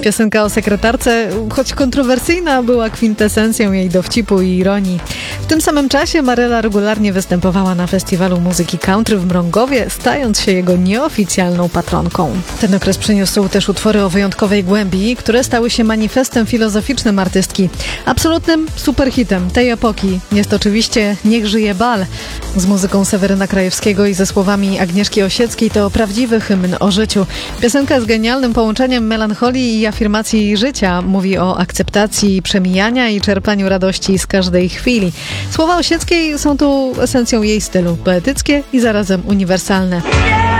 Piosenka o sekretarce, choć kontrowersyjna, była kwintesencją jej dowcipu i ironii. W tym samym czasie Maryla regularnie występowała na festiwalu muzyki country w Mrągowie, stając się jego nieoficjalną patronką. Ten okres przyniósł też utwory o wyjątkowej głębi, które stały się manifestem filozoficznym artystki. Absolutnym superhitem tej epoki jest oczywiście Niech żyje bal. Z muzyką Seweryna Krajewskiego i ze słowami Agnieszki Osieckiej to prawdziwy hymn o życiu. Piosenka z genialnym połączeniem melancholii i afirmacji życia mówi o akceptacji przemijania i czerpaniu radości z każdej chwili. Słowa Osieckiej są tu esencją jej stylu, poetyckie i zarazem uniwersalne.